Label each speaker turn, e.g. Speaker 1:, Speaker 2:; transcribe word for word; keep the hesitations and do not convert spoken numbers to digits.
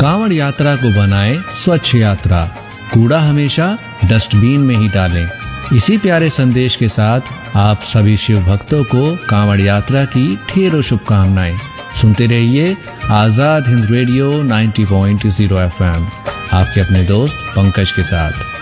Speaker 1: कांवड़ यात्रा को बनाएं स्वच्छ यात्रा, कूड़ा हमेशा डस्टबिन में ही डालें। इसी प्यारे संदेश के साथ आप सभी शिव भक्तों को कांवड़ यात्रा की ढेरों शुभकामनाएं। सुनते रहिए आजाद हिंद रेडियो नब्बे पॉइंट ज़ीरो एफ एम, आपके अपने दोस्त पंकज के साथ।